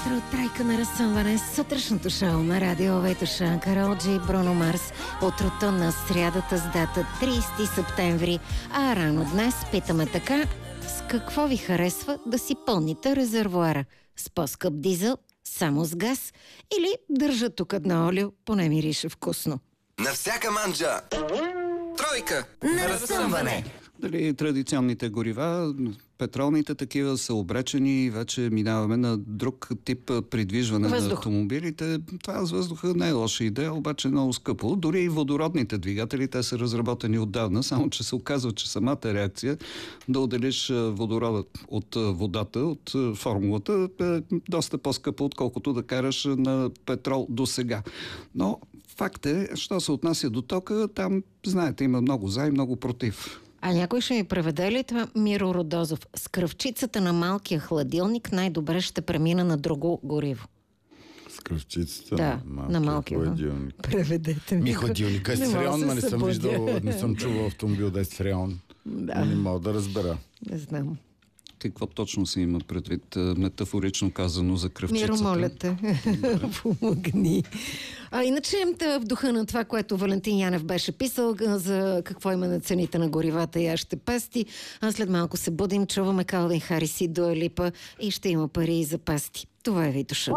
утро, трайка на разсъмване, сутрешното шоу на радио Витоша, Карол Джи, Бруно Марс, утрото на срядата с дата 30 септември, а рано днес питаме така: с какво ви харесва да си пълните резервоара? С по-скъп дизел, само с газ или държа тук на олио, поне мирише вкусно? На всяка манджа тройка на разсъмване. Дали традиционните горива, петролните такива са обречени и вече минаваме на друг тип придвижване на автомобилите. Това с въздуха не е лоша идея, обаче много скъпо. Дори и водородните двигатели, те са разработени отдавна, само че се оказва, че самата реакция да отделиш водорода от водата, от формулата, е доста по-скъпо, отколкото да караш на петрол до сега. Но факт е, що се отнася до тока, там, знаете, има много за и много против. А някой ще ми преведе ли това, Миро Родозов? С кръвчицата на малкия хладилник най-добре ще премина на друго гориво. С кръвчицата на малкия хладилник. Преведете ми. Хладилника е с фреон, не съм виждал, не съм чувал автомобил да е с фреон. Да. Не мога да разбера. Не знам. Какво точно се има предвид, метафорично казано, за кръвчицата? Миро, моля те, помогни. Иначе в духа на това, което Валентин Янев беше писал за какво има на цените на горивата и аз ще пасти, след малко се будим, чуваме Калвин Харис и Дуа Липа и ще има пари и за пасти. Това е Витоша.